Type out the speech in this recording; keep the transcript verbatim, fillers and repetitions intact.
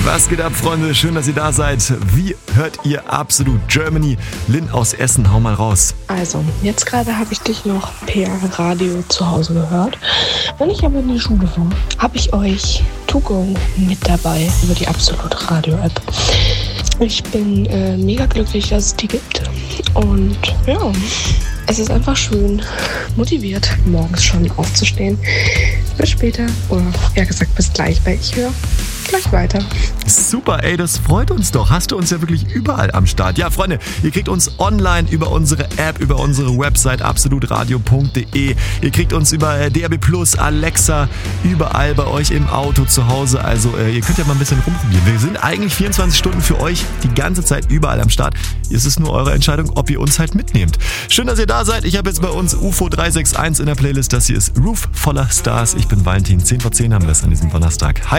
Was geht ab, Freunde? Schön, dass ihr da seid. Wie hört ihr Absolut Germany? Lynn aus Essen, hau mal raus. Also, jetzt gerade habe ich dich noch per Radio zu Hause gehört. Wenn ich aber in die Schule war, habe ich euch To Go mit dabei über die Absolut Radio App. Ich bin äh, mega glücklich, dass es die gibt. Und ja, es ist einfach schön, motiviert, morgens schon aufzustehen. Bis später, oder eher gesagt bis gleich, weil ich höre gleich weiter. Super, ey, das freut uns doch. Hast du uns ja wirklich überall am Start. Ja, Freunde, ihr kriegt uns online über unsere App, über unsere Website absolutradio punkt de. Ihr kriegt uns über D A B plus, Alexa, überall bei euch im Auto zu Hause. Also äh, ihr könnt ja mal ein bisschen rumprobieren. Wir sind eigentlich vierundzwanzig Stunden für euch die ganze Zeit überall am Start. Es ist nur eure Entscheidung, ob ihr uns halt mitnehmt. Schön, dass ihr da seid. Ich habe jetzt bei uns U F O drei sechs eins in der Playlist. Das hier ist Roof voller Stars. Ich bin Valentin. zehn vor zehn haben wir es an diesem Donnerstag. Hi.